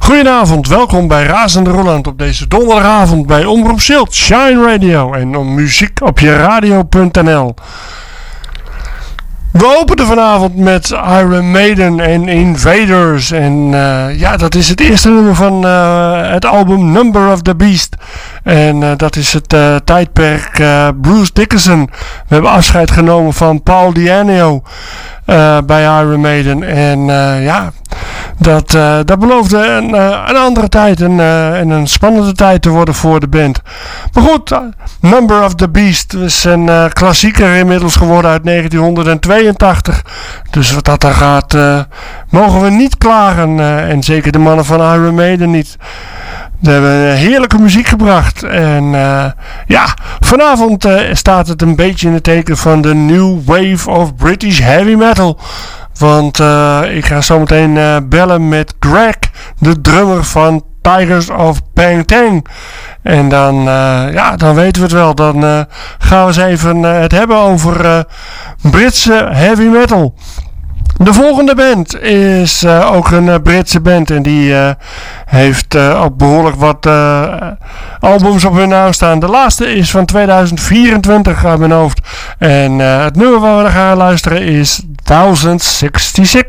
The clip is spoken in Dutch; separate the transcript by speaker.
Speaker 1: Goedenavond, welkom bij Razende Roland op deze donderdagavond bij Omroep Zilt, Shine Radio en om muziek op je radio.nl. We openen vanavond met Iron Maiden en Invaders en ja, dat is het eerste nummer van het album Number of the Beast. En dat is het tijdperk Bruce Dickinson. We hebben afscheid genomen van Paul Di'Anno bij Iron Maiden en ja... Dat beloofde een andere tijd en een spannende tijd te worden voor de band. Maar goed, Number of the Beast is een klassieker inmiddels geworden uit 1982. Dus wat dat dan gaat, mogen we niet klagen. En zeker de mannen van Iron Maiden niet. Ze hebben heerlijke muziek gebracht. En ja, vanavond staat het een beetje in het teken van de New Wave of British Heavy Metal. Want ik ga zo meteen bellen met Greg, de drummer van Tigers of Pangtang. En dan, ja, dan weten we het wel. Dan gaan we eens even het hebben over Britse heavy metal. De volgende band is ook een Britse band en die heeft ook behoorlijk wat albums op hun naam staan. De laatste is van 2024 uit mijn hoofd. En het nummer waar we naar gaan luisteren is 1066.